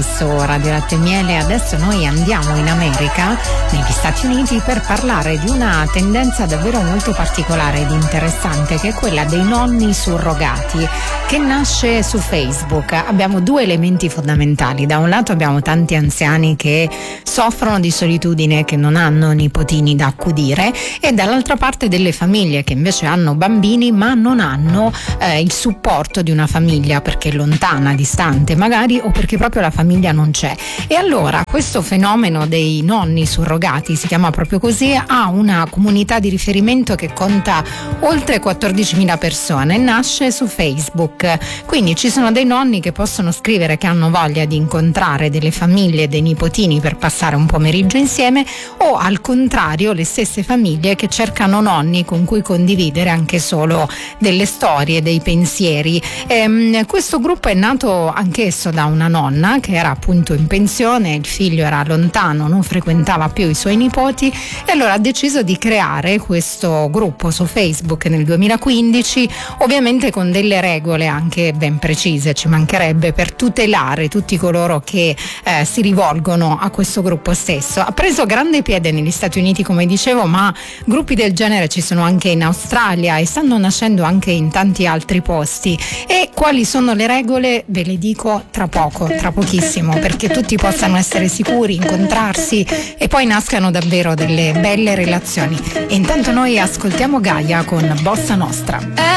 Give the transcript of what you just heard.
su Radio Latte e Miele. Adesso noi andiamo in America, negli Stati Uniti, per parlare di una tendenza davvero molto particolare ed interessante, che è quella dei nonni surrogati, che nasce su Facebook. Abbiamo due elementi fondamentali: da un lato abbiamo tanti anziani che soffrono di solitudine, che non hanno nipotini da accudire, e dall'altra parte delle famiglie che invece hanno bambini ma non hanno il supporto di una famiglia, perché è lontana, distante magari, o perché proprio la famiglia non c'è. E allora questo fenomeno dei nonni surrogati, si chiama proprio così, ha una comunità di riferimento che conta oltre 14.000 persone, nasce su Facebook. Quindi ci sono dei nonni che possono scrivere che hanno voglia di incontrare delle famiglie, dei nipotini, per passare un pomeriggio insieme, o al contrario le stesse famiglie che cercano nonni con cui condividere anche solo delle storie, dei pensieri. Questo gruppo è nato anch'esso da una nonna che era appunto in pensione, il figlio era lontano, non frequentava più i suoi nipoti, e allora ha deciso di creare questo gruppo su Facebook nel 2015, ovviamente con delle regole anche ben precise, ci mancherebbe, per tutelare tutti coloro che si rivolgono a questo gruppo stesso. Ha preso grande piede negli Stati Uniti, come dicevo, ma gruppi del genere ci sono anche in Australia e stanno nascendo anche in tanti altri posti. E quali sono le regole? Ve le dico tra poco, tra pochissimo, perché tutti possano essere sicuri, incontrarsi e poi nascano davvero delle belle relazioni. E intanto noi ascoltiamo Gaia con Bossa Nostra.